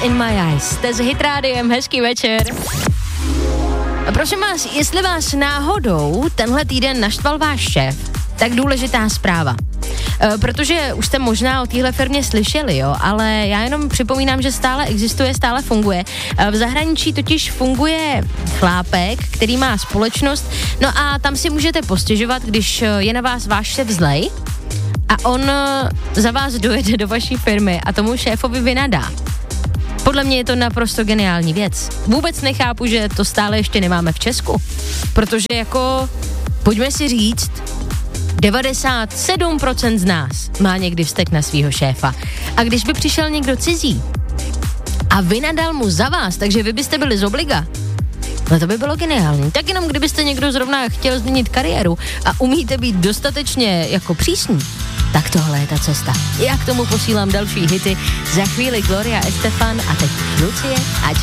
in my eyes. Jste s Hit Rádiem, hezký večer. A prosím vás, jestli vás náhodou tenhle týden naštval váš šéf, tak důležitá zpráva. Protože už jste možná o téhle firmě slyšeli, jo, ale já jenom připomínám, že stále existuje, stále funguje. V zahraničí totiž funguje chlápek, který má společnost, no a tam si můžete postěžovat, když je na vás váš šéf zlej a on za vás dojede do vaší firmy a tomu šéfovi vynadá. Podle mě je to naprosto geniální věc. Vůbec nechápu, že to stále ještě nemáme v Česku, protože jako, pojďme si říct, 97% z nás má někdy vztek na svýho šéfa. A když by přišel někdo cizí a vynadal mu za vás, takže vy byste byli z obliga, no to by bylo geniální. Tak jenom kdybyste někdo zrovna chtěl změnit kariéru a umíte být dostatečně jako přísní, tak tohle je ta cesta. Já k tomu posílám další hity. Za chvíli Gloria Estefan a teď Lucie a